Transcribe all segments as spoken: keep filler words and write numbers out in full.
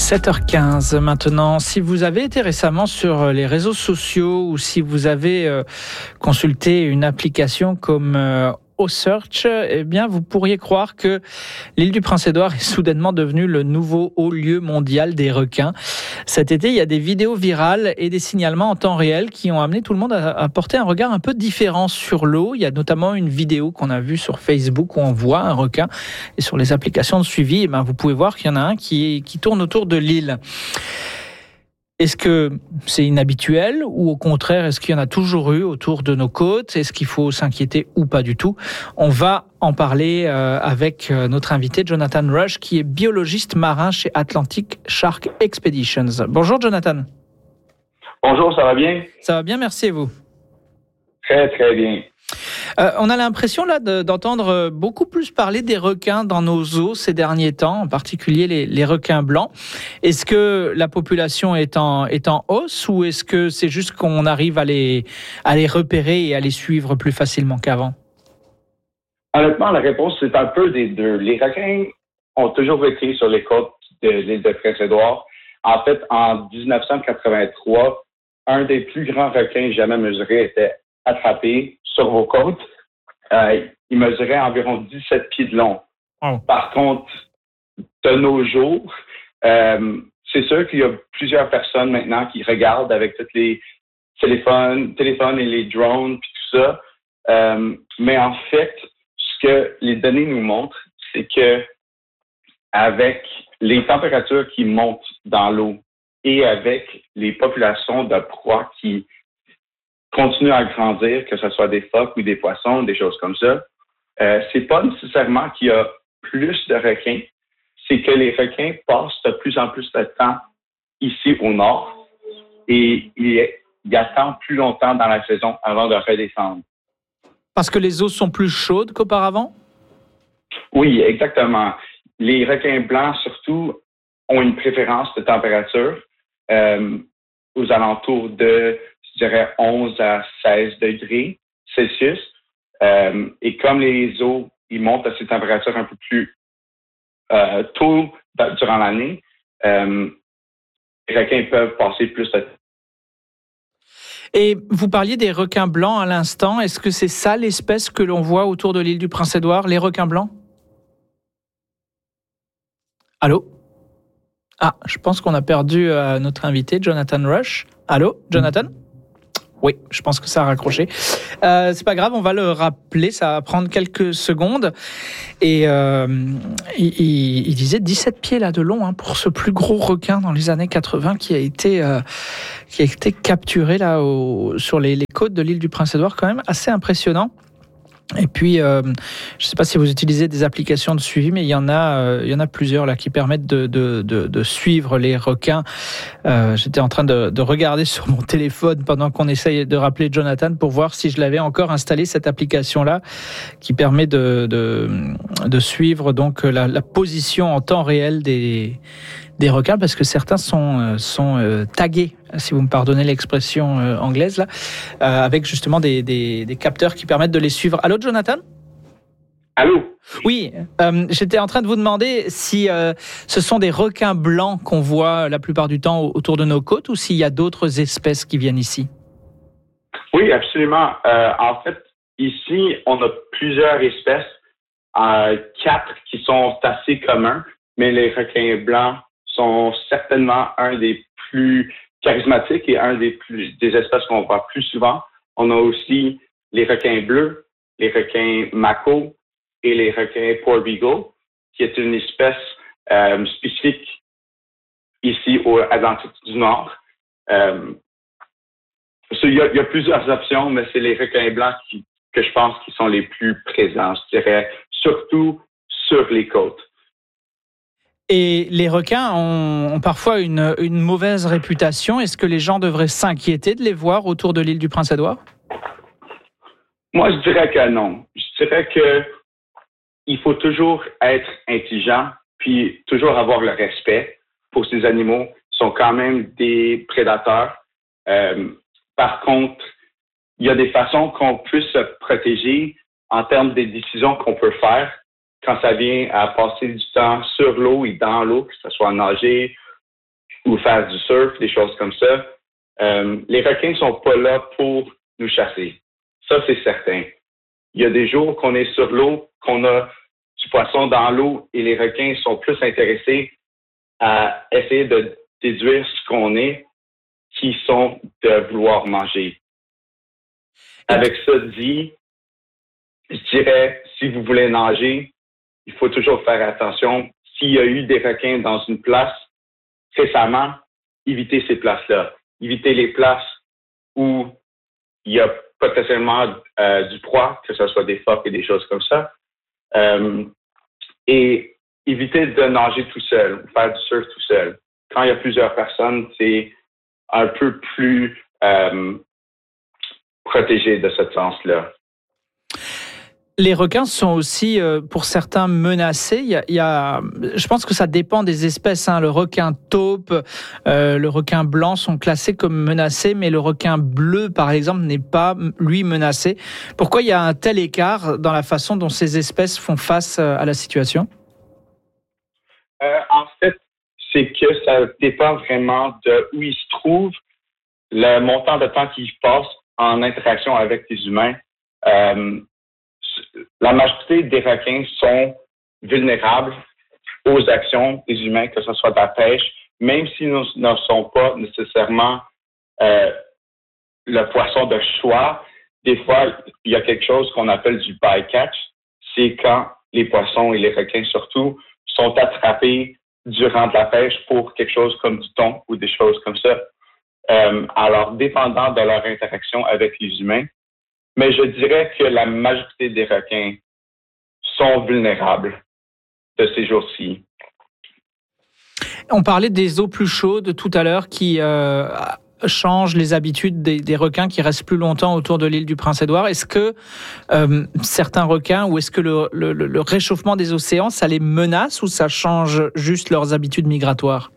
sept heures quinze maintenant. Si vous avez été récemment sur les réseaux sociaux ou si vous avez euh, consulté une application comme euh, OSearch, eh bien, vous pourriez croire que l'île du Prince-Édouard est soudainement devenue le nouveau haut lieu mondial des requins. Cet été, il y a des vidéos virales et des signalements en temps réel qui ont amené tout le monde à, à porter un regard un peu différent sur l'eau. Il y a notamment une vidéo qu'on a vue sur Facebook où on voit un requin. Et sur les applications de suivi, eh bien, vous pouvez voir qu'il y en a un qui, qui tourne autour de l'île. Est-ce que c'est inhabituel ou au contraire, est-ce qu'il y en a toujours eu autour de nos côtes? Est-ce qu'il faut s'inquiéter ou pas du tout? On va en parler avec notre invité Jonathan Rush, qui est biologiste marin chez Atlantic Shark Expeditions. Bonjour Jonathan. Bonjour, ça va bien? Ça va bien, merci et vous? Très, très bien. Euh, on a l'impression là de, d'entendre beaucoup plus parler des requins dans nos eaux ces derniers temps, en particulier les, les requins blancs. Est-ce que la population est en, est en hausse ou est-ce que c'est juste qu'on arrive à les, à les repérer et à les suivre plus facilement qu'avant? Honnêtement, la réponse, c'est un peu des deux. Les requins ont toujours été sur les côtes de l'île de Prince-Édouard. En fait, en dix-neuf cent quatre-vingt-trois, un des plus grands requins jamais mesurés était attrapé sur vos côtes. Euh, il mesurait environ dix-sept pieds de long. Oh. Par contre, de nos jours, euh, c'est sûr qu'il y a plusieurs personnes maintenant qui regardent avec tous les téléphones, téléphones et les drones et tout ça. Euh, mais en fait, ce que les données nous montrent, c'est que avec les températures qui montent dans l'eau et avec les populations de proies qui continuent à grandir, que ce soit des phoques ou des poissons, des choses comme ça, euh, c'est pas nécessairement qu'il y a plus de requins, c'est que les requins passent de plus en plus de temps ici au nord et ils, ils attendent plus longtemps dans la saison avant de redescendre. Parce que les eaux sont plus chaudes qu'auparavant? Oui, exactement. Les requins blancs, surtout, ont une préférence de température euh, aux alentours de, je dirais, onze à seize degrés Celsius. Euh, et comme les eaux, ils montent à ces températures un peu plus euh, tôt durant l'année, euh, les requins peuvent passer plus de temps. Et vous parliez des requins blancs à l'instant. Est-ce que c'est ça l'espèce que l'on voit autour de l'île du Prince-Édouard, les requins blancs? Allô? Ah, je pense qu'on a perdu euh, notre invité, Jonathan Rush. Allô, Jonathan? Oui, je pense que ça a raccroché. Euh, c'est pas grave, on va le rappeler, ça va prendre quelques secondes. Et euh, il, il, il disait dix-sept pieds là de long hein, pour ce plus gros requin dans les années quatre-vingts qui a été, euh, qui a été capturé là au, sur les, les côtes de l'île du Prince-Édouard, quand même assez impressionnant. Et puis, euh, je ne sais pas si vous utilisez des applications de suivi, mais il y en a, euh, il y en a plusieurs là qui permettent de, de, de, de suivre les requins. Euh, j'étais en train de, de regarder sur mon téléphone pendant qu'on essaye de rappeler Jonathan pour voir si je l'avais encore installé, cette application-là, qui permet de, de, de suivre donc la, la position en temps réel des des requins, parce que certains sont, sont euh, tagués, si vous me pardonnez l'expression euh, anglaise, là, euh, avec justement des, des, des capteurs qui permettent de les suivre. Allô, Jonathan? Allô? Oui, euh, j'étais en train de vous demander si euh, ce sont des requins blancs qu'on voit la plupart du temps autour de nos côtes ou s'il y a d'autres espèces qui viennent ici. Oui, absolument. Euh, en fait, ici, on a plusieurs espèces, euh, quatre qui sont assez communs, mais les requins blancs sont certainement un des plus charismatiques et un des plus des espèces qu'on voit plus souvent. On a aussi les requins bleus, les requins mako et les requins porbeagle, qui est une espèce euh, spécifique ici au Atlantique du Nord. Euh, il y a, il y a plusieurs options, mais c'est les requins blancs qui, que je pense qui sont les plus présents, je dirais, surtout sur les côtes. Et les requins ont, ont parfois une, une mauvaise réputation. Est-ce que les gens devraient s'inquiéter de les voir autour de l'île du Prince-Édouard? Moi, je dirais que non. Je dirais que il faut toujours être intelligent, puis toujours avoir le respect pour ces animaux. Ils sont quand même des prédateurs. Euh, par contre, il y a des façons qu'on puisse se protéger en termes des décisions qu'on peut faire quand ça vient à passer du temps sur l'eau et dans l'eau, que ce soit nager ou faire du surf, des choses comme ça. Euh, les requins ne sont pas là pour nous chasser. Ça, c'est certain. Il y a des jours qu'on est sur l'eau, qu'on a du poisson dans l'eau et les requins sont plus intéressés à essayer de déduire ce qu'on est, qui sont de vouloir manger. Avec ça dit, je dirais, si vous voulez nager, il faut toujours faire attention. S'il y a eu des requins dans une place récemment, évitez ces places-là. Évitez les places où il y a potentiellement euh, du proie, que ce soit des phoques et des choses comme ça. Euh, et évitez de nager tout seul, ou faire du surf tout seul. Quand il y a plusieurs personnes, c'est un peu plus euh, protégé de ce sens-là. Les requins sont aussi, euh, pour certains, menacés. Il y a, il y a, je pense que ça dépend des espèces. Hein. Le requin taupe, euh, le requin blanc sont classés comme menacés, mais le requin bleu, par exemple, n'est pas, lui, menacé. Pourquoi il y a un tel écart dans la façon dont ces espèces font face à la situation? Euh, en fait, c'est que ça dépend vraiment de où ils se trouvent, le montant de temps qu'ils passent en interaction avec les humains. Euh, La majorité des requins sont vulnérables aux actions des humains, que ce soit de la pêche, même s'ils ne sont pas nécessairement euh, le poisson de choix. Des fois, il y a quelque chose qu'on appelle du bycatch. C'est quand les poissons et les requins surtout sont attrapés durant de la pêche pour quelque chose comme du thon ou des choses comme ça. Euh, alors, dépendant de leur interaction avec les humains, mais je dirais que la majorité des requins sont vulnérables de ces jours-ci. On parlait des eaux plus chaudes tout à l'heure qui euh, changent les habitudes des, des requins qui restent plus longtemps autour de l'île du Prince-Édouard. Est-ce que euh, certains requins ou est-ce que le, le, le réchauffement des océans, ça les menace ou ça change juste leurs habitudes migratoires?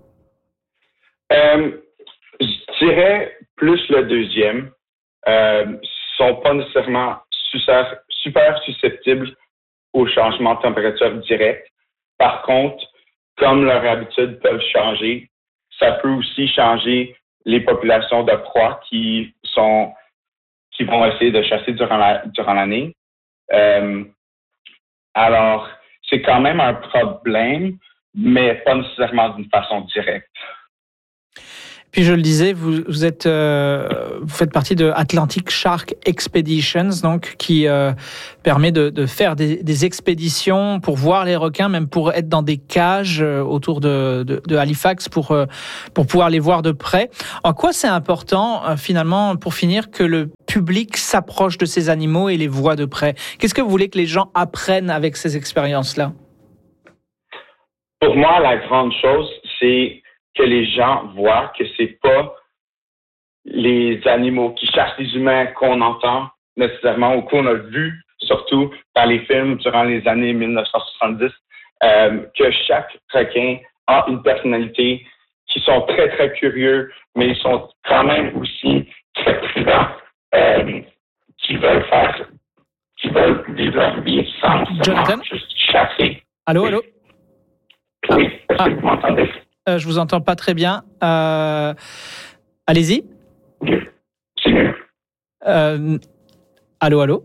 Euh, je dirais plus le deuxième. Euh, sont pas nécessairement super, super susceptibles aux changements de température direct. Par contre, comme leurs habitudes peuvent changer, ça peut aussi changer les populations de proies qui sont qui vont essayer de chasser durant la, durant l'année. Euh, alors, c'est quand même un problème, mais pas nécessairement d'une façon directe. Puis je le disais, vous, vous êtes, euh, vous faites partie de Atlantic Shark Expeditions, donc qui euh, permet de, de faire des, des expéditions pour voir les requins, même pour être dans des cages euh, autour de, de, de Halifax pour euh, pour pouvoir les voir de près. En quoi c'est important euh, finalement, pour finir, que le public s'approche de ces animaux et les voit de près? Qu'est-ce que vous voulez que les gens apprennent avec ces expériences-là? Pour moi, la grande chose, c'est que les gens voient que c'est pas les animaux qui chassent les humains qu'on entend nécessairement ou qu'on a vu, surtout dans les films durant les années dix-neuf cent soixante-dix, euh, que chaque requin a une personnalité, qui sont très, très curieux, mais ils sont quand même aussi très prudents, euh, qui veulent faire, qui veulent vivre leur vie sans Jonathan? juste chasser. Allô, allô? Oui, est-ce que vous m'entendez? Euh, je vous entends pas très bien. Euh, allez-y. C'est mieux. Euh, allô, allô.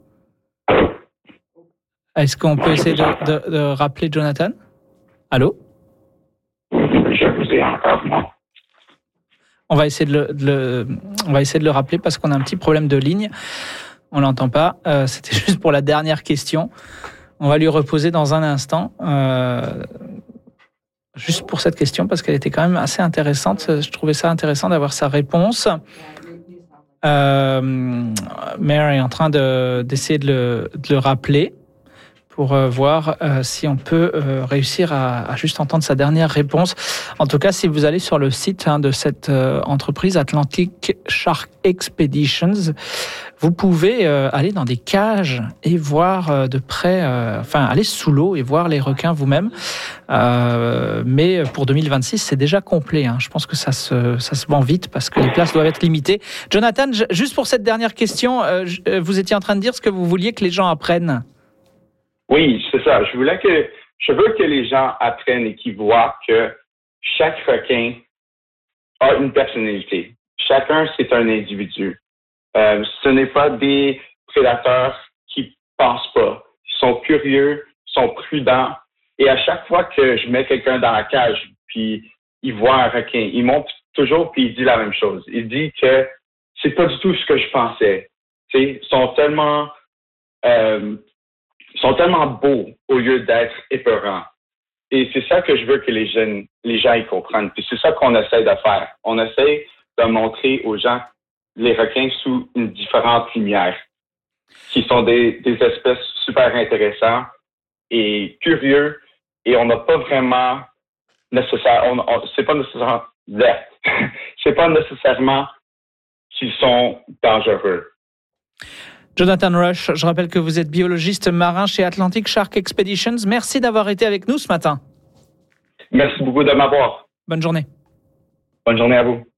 Est-ce qu'on peut essayer de, de, de rappeler Jonathan? Allô? Je vous ai encore, moi. On va essayer de le, de le, on va essayer de le rappeler parce qu'on a un petit problème de ligne. On l'entend pas. Euh, c'était juste pour la dernière question. On va lui reposer dans un instant. Euh, Juste pour cette question, parce qu'elle était quand même assez intéressante. Je trouvais ça intéressant d'avoir sa réponse. Euh, Mare est en train de, d'essayer de le, de le rappeler pour euh, voir euh, si on peut euh, réussir à, à juste entendre sa dernière réponse. En tout cas, si vous allez sur le site hein, de cette euh, entreprise Atlantic Shark Expeditions, vous pouvez euh, aller dans des cages et voir euh, de près, euh, enfin aller sous l'eau et voir les requins vous-même. Euh, mais pour deux mille vingt-six, c'est déjà complet. Hein. Je pense que ça se, ça se vend vite parce que les places doivent être limitées. Jonathan, juste pour cette dernière question, euh, vous étiez en train de dire ce que vous vouliez que les gens apprennent. Oui, c'est ça. Je voulais que, je veux que les gens apprennent et qu'ils voient que chaque requin a une personnalité. Chacun, c'est un individu. Euh, ce n'est pas des prédateurs qui pensent pas. Ils sont curieux, ils sont prudents. Et à chaque fois que je mets quelqu'un dans la cage, puis il voit un requin, il monte toujours puis il dit la même chose. Il dit que c'est pas du tout ce que je pensais. T'sais, ils sont tellement, euh, ils sont tellement beaux au lieu d'être épeurants. Et c'est ça que je veux que les jeunes, les gens y comprennent. Puis c'est ça qu'on essaie de faire. On essaie de montrer aux gens les requins sous une différente lumière, qui sont des, des espèces super intéressantes et curieux. Et on n'a pas vraiment nécessaire, on, on, c'est pas nécessairement, c'est pas nécessairement qu'ils sont dangereux. Jonathan Rush, je rappelle que vous êtes biologiste marin chez Atlantic Shark Expeditions. Merci d'avoir été avec nous ce matin. Merci beaucoup de m'avoir. Bonne journée. Bonne journée à vous.